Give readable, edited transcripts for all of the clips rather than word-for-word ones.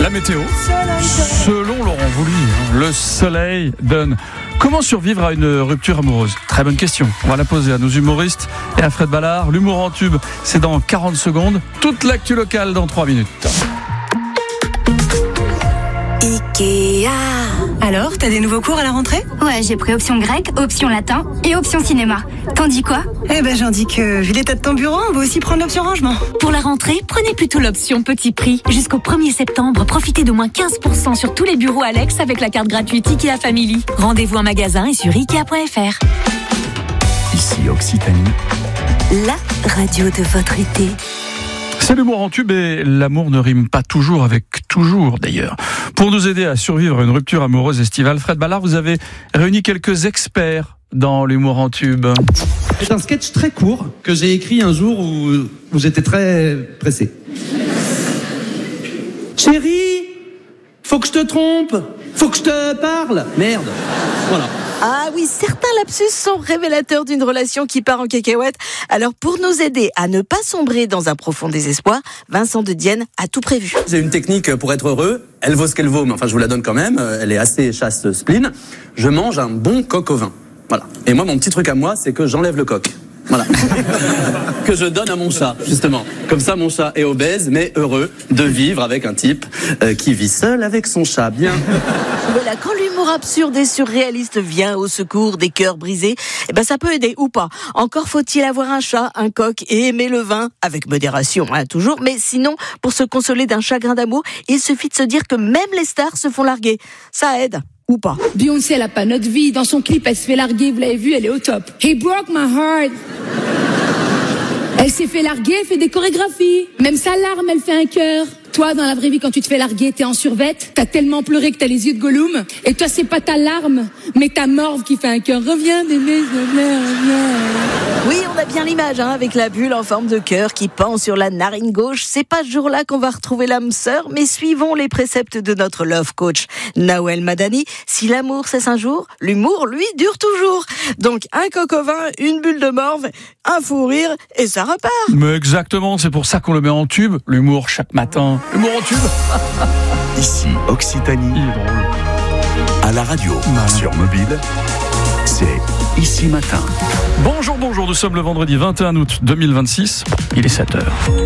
La météo, selon Laurent Voulzy, le soleil donne. Comment survivre à une rupture amoureuse ? Très bonne question. On va la poser à nos humoristes et à Fred Ballard. L'humour en tube, c'est dans 40 secondes. Toute l'actu locale dans 3 minutes. Ikea. Alors, t'as des nouveaux cours à la rentrée ? Ouais, j'ai pris option grec, option latin et option cinéma. T'en dis quoi ? J'en dis que, vu l'état de ton bureau, on va aussi prendre l'option rangement. Pour la rentrée, prenez plutôt l'option petit prix. Jusqu'au 1er septembre, profitez d'au moins 15% sur tous les bureaux Alex avec la carte gratuite Ikea Family. Rendez-vous en magasin et sur Ikea.fr. Ici Occitanie, La radio de votre été. C'est l'humour en tube et l'amour ne rime pas toujours avec toujours d'ailleurs. Pour nous aider à survivre à une rupture amoureuse estivale, Fred Ballard, vous avez réuni quelques experts dans l'humour en tube. C'est un sketch très court que j'ai écrit un jour où j'étais très pressé. Chérie, faut que je te trompe, faut que je te parle. Merde, voilà. Ah oui, certains lapsus sont révélateurs d'une relation qui part en cacahuète. Alors pour nous aider à ne pas sombrer dans un profond désespoir, Vincent de Dienne a tout prévu. J'ai une technique pour être heureux, elle vaut ce qu'elle vaut, mais enfin je vous la donne quand même, elle est assez chaste spleen. Je mange un bon coq au vin. Voilà. Et moi mon petit truc à moi, c'est que j'enlève le coq. Voilà. Que je donne à mon chat, justement. Comme ça, mon chat est obèse, mais heureux de vivre avec un type qui vit seul avec son chat. Bien. Voilà, quand l'humour absurde et surréaliste vient au secours des cœurs brisés, ça peut aider ou pas. Encore faut-il avoir un chat, un coq et aimer le vin, avec modération, toujours. Mais sinon, pour se consoler d'un chagrin d'amour, il suffit de se dire que même les stars se font larguer. Ça aide. Ou pas. Beyoncé, elle a pas notre vie. Dans son clip, elle se fait larguer. Vous l'avez vu, elle est au top. He broke my heart. Elle s'est fait larguer, elle fait des chorégraphies. Même sa larme, elle fait un cœur. Toi, dans la vraie vie, quand tu te fais larguer, t'es en survette. T'as tellement pleuré que t'as les yeux de Gollum. Et toi, c'est pas ta larme, mais ta morve qui fait un cœur. Reviens, bébé, reviens. Oui, on a bien l'image, avec la bulle en forme de cœur qui pend sur la narine gauche. C'est pas ce jour-là qu'on va retrouver l'âme sœur, mais suivons les préceptes de notre love coach, Nawel Madani. Si l'amour cesse un jour, l'humour, lui, dure toujours. Donc, un coq au vin, une bulle de morve, un fou rire, et ça repart. Mais exactement, c'est pour ça qu'on le met en tube, l'humour chaque matin. L'humour en tube. ici Occitanie, Il est drôle. à la radio, sur mobile, c'est Ici Matin. Bonjour, nous sommes le vendredi 21 août 2026, il est 7h.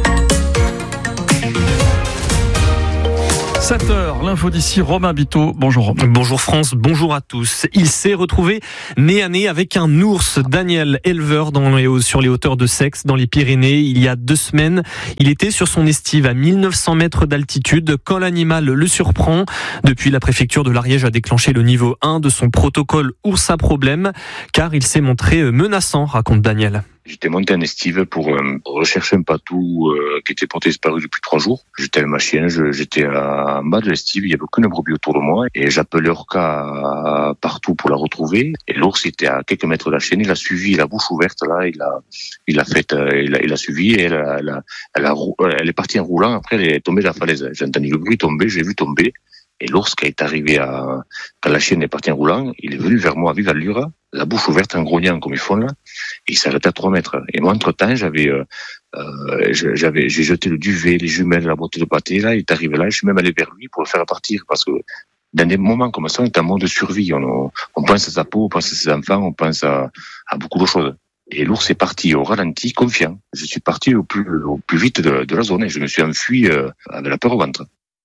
7h, l'info d'ici, Romain Biteau. Bonjour Romain. Bonjour France, bonjour à tous. Il s'est retrouvé nez à nez avec un ours, Daniel, éleveur sur les hauteurs de Seix, dans les Pyrénées. Il y a 2 semaines, il était sur son estive à 1900 mètres d'altitude quand l'animal le surprend. Depuis, la préfecture de l'Ariège a déclenché le niveau 1 de son protocole ours à problème, car il s'est montré menaçant, raconte Daniel. J'étais monté en estive pour rechercher un patou qui était porté disparu depuis 3 jours. J'étais avec ma chienne, j'étais en bas de l'estive, il n'y avait aucune brebis autour de moi. Et j'appelais Orca partout pour la retrouver. Et l'ours était à quelques mètres de la chienne, il a suivi la bouche ouverte, là, il a suivi et elle est partie en roulant, après elle est tombée de la falaise. J'ai entendu le bruit tomber, j'ai vu tomber. Et l'ours, qui est arrivé quand la chienne est partie en roulant, il est venu vers moi à vive allure, la bouche ouverte en grognant comme ils font là, et il s'arrêtait à 3 mètres. Et moi, entre-temps, j'ai jeté le duvet, les jumelles, la boîte de pâté, là, il est arrivé là, je suis même allé vers lui pour le faire partir, parce que dans des moments comme ça, on est en mode de survie, on pense à sa peau, on pense à ses enfants, on pense à beaucoup de choses. Et l'ours est parti au ralenti, confiant. Je suis parti au plus vite de la zone, et je me suis enfui avec la peur au ventre.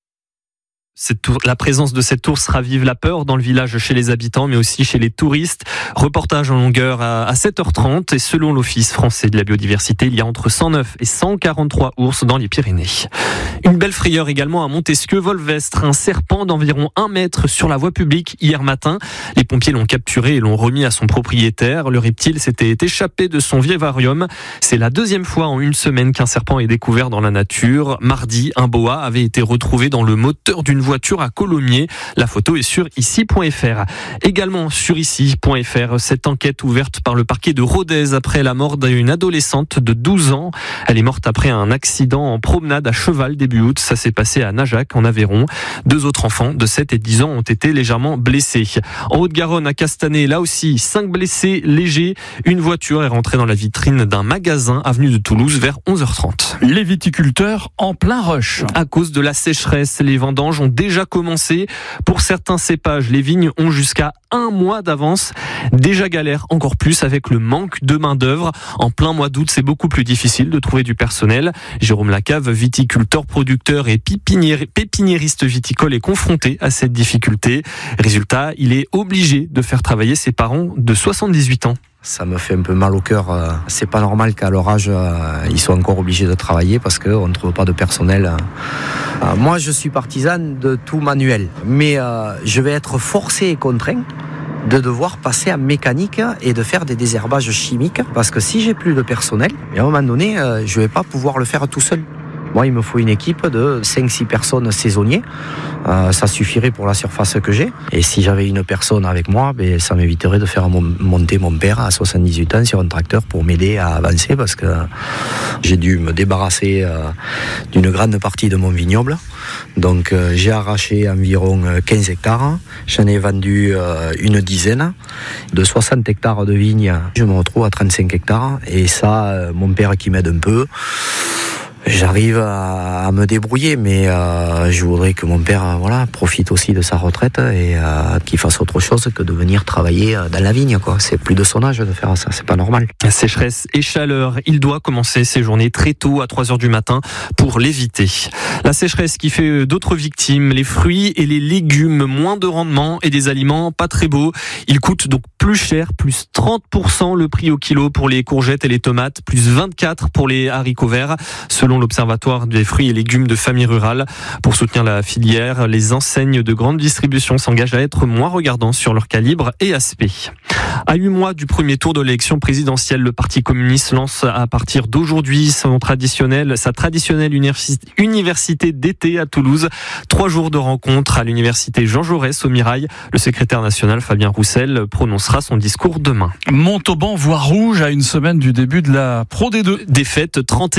La présence de cet ours ravive la peur dans le village chez les habitants, mais aussi chez les touristes. Reportage en longueur à 7h30. Et selon l'Office français de la biodiversité, il y a entre 109 et 143 ours dans les Pyrénées. Une belle frayeur également à Montesquieu-Volvestre. Un serpent d'environ 1 mètre sur la voie publique hier matin. Les pompiers l'ont capturé et l'ont remis à son propriétaire. Le reptile s'était échappé de son vivarium. C'est la 2e fois en 1 semaine qu'un serpent est découvert dans la nature. Mardi, un boa avait été retrouvé dans le moteur d'une voiture à Colomiers. La photo est sur ici.fr. Également sur ici.fr, cette enquête ouverte par le parquet de Rodez après la mort d'une adolescente de 12 ans. Elle est morte après un accident en promenade à cheval début début août. Ça s'est passé à Najac, en Aveyron. 2 autres enfants de 7 et 10 ans ont été légèrement blessés. En Haute-Garonne, à Castanet, là aussi, 5 blessés légers. Une voiture est rentrée dans la vitrine d'un magasin avenue de Toulouse vers 11h30. Les viticulteurs en plein rush. À cause de la sécheresse, les vendanges ont déjà commencé. Pour certains cépages, les vignes ont jusqu'à 1 mois d'avance. Déjà galère encore plus avec le manque de main-d'œuvre. En plein mois d'août, c'est beaucoup plus difficile de trouver du personnel. Jérôme Lacave, viticulteur, producteur et pépiniériste viticole, est confronté à cette difficulté. Résultat, il est obligé de faire travailler ses parents de 78 ans. Ça me fait un peu mal au cœur. C'est pas normal qu'à leur âge, ils soient encore obligés de travailler parce qu'on ne trouve pas de personnel. Moi, je suis partisan de tout manuel, mais je vais être forcé et contraint de devoir passer à mécanique et de faire des désherbages chimiques parce que si j'ai plus de personnel, à un moment donné, je vais pas pouvoir le faire tout seul. Moi, il me faut une équipe de 5-6 personnes saisonniers. Ça suffirait pour la surface que j'ai. Et si j'avais une personne avec moi, ça m'éviterait de faire monter mon père à 78 ans sur un tracteur pour m'aider à avancer parce que j'ai dû me débarrasser d'une grande partie de mon vignoble. Donc, j'ai arraché environ 15 hectares. J'en ai vendu une dizaine. De 60 hectares de vignes, je me retrouve à 35 hectares. Et ça, mon père qui m'aide un peu, j'arrive à me débrouiller, mais je voudrais que mon père profite aussi de sa retraite et qu'il fasse autre chose que de venir travailler dans la vigne, quoi. C'est plus de son âge de faire ça, c'est pas normal. Sécheresse et chaleur, il doit commencer ses journées très tôt à 3h du matin pour l'éviter. La sécheresse qui fait d'autres victimes, les fruits et les légumes, moins de rendement et des aliments pas très beaux. Ils coûtent donc plus cher, plus 30% le prix au kilo pour les courgettes et les tomates, plus 24% pour les haricots verts, selon l'Observatoire des fruits et légumes de famille rurale. Pour soutenir la filière, les enseignes de grande distribution s'engagent à être moins regardants sur leur calibre et aspect. À 8 mois du premier tour de l'élection présidentielle, le Parti communiste lance à partir d'aujourd'hui sa traditionnelle université d'été à Toulouse. 3 jours de rencontres à l'université Jean Jaurès au Mirail. Le secrétaire national Fabien Roussel prononcera son discours demain. Montauban voit rouge à une semaine du début de la Pro D2. Défaite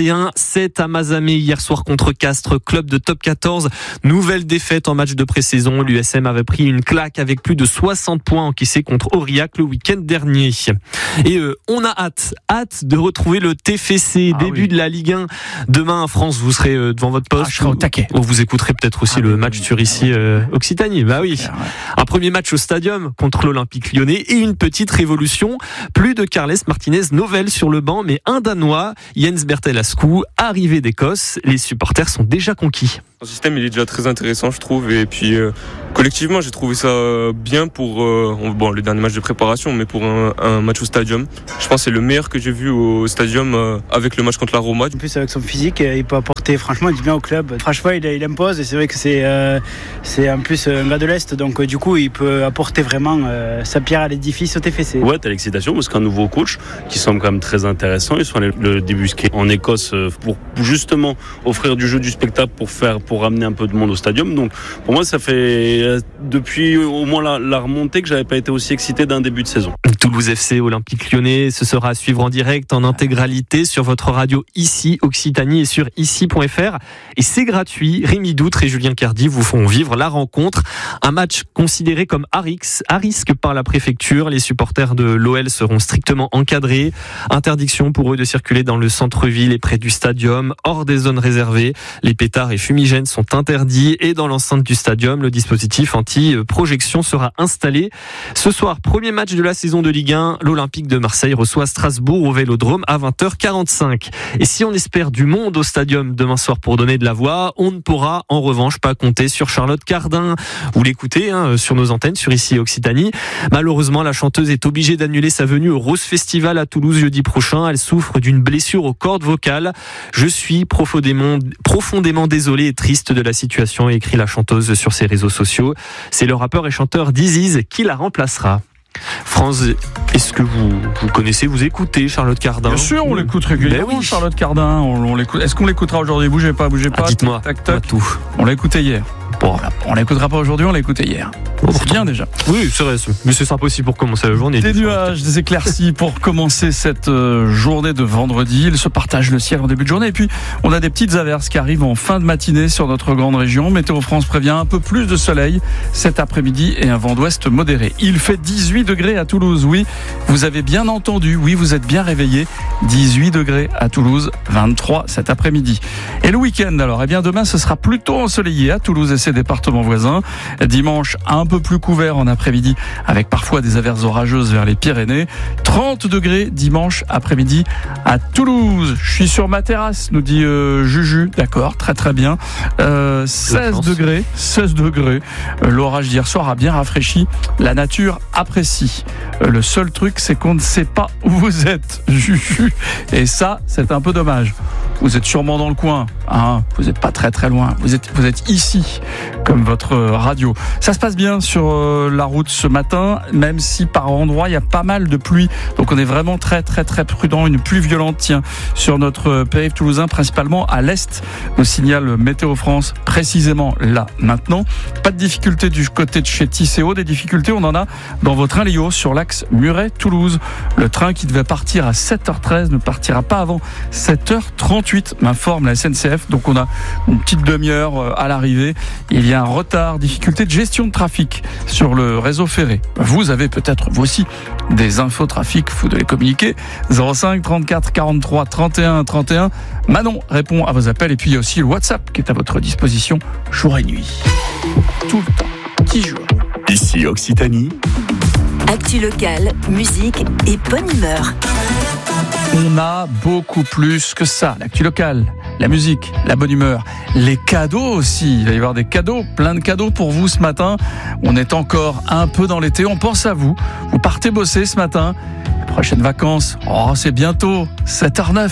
31-7 à Mazamet hier soir contre Castres, club de top 14. Nouvelle défaite en match de pré-saison. L'USM avait pris une claque avec plus de 60 points encaissés contre Aurillac le week-end dernier. Et on a hâte de retrouver le TFC, début de la Ligue 1. Demain à France, vous serez devant votre poste. Je serai au taquet. Vous écouterez peut-être aussi le match sur ici Occitanie. Bah oui. Un premier match au Stadium contre l'Olympique Lyonnais et une petite révolution. Plus de Carles Martinez Novel sur le banc, mais un Danois, Jens Bertelascu, arrivé d'Écosse. Les supporters sont déjà conquis. Le système il est déjà très intéressant je trouve et puis collectivement j'ai trouvé ça bien pour le dernier match de préparation mais pour un match au Stadium. Je pense que c'est le meilleur que j'ai vu au Stadium avec le match contre la Roma. En plus avec son physique il peut apporter franchement du bien au club. Franchement il impose et c'est vrai que c'est en plus un gars de l'Est donc du coup il peut apporter vraiment sa pierre à l'édifice au TFC. Ouais t'as l'excitation parce qu'un nouveau coach qui semble quand même très intéressant. Ils sont allés le débusquer en Écosse pour justement offrir du jeu, du spectacle pour ramener un peu de monde au Stadium. Donc pour moi ça fait depuis au moins la remontée que j'avais pas été aussi excité d'un début de saison. Toulouse FC, Olympique Lyonnais, ce sera à suivre en direct en intégralité sur votre radio ici Occitanie et sur ici.fr et c'est gratuit. Rémi Doutre et Julien Cardi vous font vivre la rencontre. Un match considéré comme à risque par la préfecture. Les supporters de l'OL seront strictement encadrés. Interdiction pour eux de circuler dans le centre-ville et près du Stadium, hors des zones réservées. Les pétards et fumigènes sont interdits et dans l'enceinte du Stadium, le dispositif anti-projection sera installé. Ce soir, premier match de la saison de Ligue 1, l'Olympique de Marseille reçoit Strasbourg au Vélodrome à 20h45. Et si on espère du monde au Stadium demain soir pour donner de la voix, on ne pourra en revanche pas compter sur Charlotte Cardin. Vous l'écoutez sur nos antennes, sur ici Occitanie. Malheureusement, la chanteuse est obligée d'annuler sa venue au Rose Festival à Toulouse jeudi prochain. Elle souffre d'une blessure aux cordes vocales. Je suis profondément désolé et triste de la situation, écrit la chanteuse sur ses réseaux sociaux. C'est le rappeur et chanteur Diziz qui la remplacera. France, est-ce que vous connaissez, vous écoutez Charlotte Cardin? Bien sûr, on l'écoute régulièrement, oui. Charlotte Cardin. On l'écoute. Est-ce qu'on l'écoutera aujourd'hui? Bougez pas. Dites-moi, tac. On l'a écouté hier. Bon, on l'écoutera pas aujourd'hui, on l'a écouté hier. C'est bien déjà. Oui, c'est vrai, mais c'est sympa aussi pour commencer la journée. Des nuages, des éclaircies pour commencer cette journée de vendredi. Il se partage le ciel en début de journée. Et puis, on a des petites averses qui arrivent en fin de matinée sur notre grande région. Météo France prévient un peu plus de soleil cet après-midi et un vent d'ouest modéré. Il fait 18 degrés à Toulouse. Oui, vous avez bien entendu. Oui, vous êtes bien réveillés. 18 degrés à Toulouse, 23 cet après-midi. Et le week-end, alors, eh bien, demain, ce sera plutôt ensoleillé à Toulouse et ses départements voisins. Dimanche, un peu plus couvert en après-midi avec parfois des averses orageuses vers les Pyrénées. 30 degrés dimanche après-midi à Toulouse. Je suis sur ma terrasse, nous dit Juju. D'accord, très très bien. 16 degrés. L'orage d'hier soir a bien rafraîchi. La nature apprécie. Le seul truc, c'est qu'on ne sait pas où vous êtes, Juju. Et ça, c'est un peu dommage. Vous êtes sûrement dans le coin, hein. Vous n'êtes pas très très loin. Vous êtes ici, comme votre radio. Ça se passe bien sur la route ce matin, même si par endroits il y a pas mal de pluie. Donc on est vraiment très très très prudent. Une pluie violente tient sur notre périph' toulousain, principalement à l'est. Nous signale Météo France précisément là maintenant. Pas de difficultés du côté de chez Tisséo. Des difficultés, on en a dans vos trains Léo sur l'axe Muret-Toulouse. Le train qui devait partir à 7h13 ne partira pas avant 7h38. M'informe la SNCF. Donc on a une petite demi-heure à l'arrivée. Il y a un retard, difficulté de gestion de trafic sur le réseau ferré. Vous avez peut-être vous aussi des infos trafic, vous devez les communiquer. 05 34 43 31 31. Manon répond à vos appels et puis il y a aussi le WhatsApp qui est à votre disposition jour et nuit. Tout le temps, 10 jours. Ici Occitanie. Actu locale, musique et bonne humeur. On a beaucoup plus que ça. L'actu locale, la musique, la bonne humeur, les cadeaux aussi. Il va y avoir des cadeaux, plein de cadeaux pour vous ce matin. On est encore un peu dans l'été, on pense à vous. Vous partez bosser ce matin. Les prochaines vacances, c'est bientôt 7h09. Quoi ?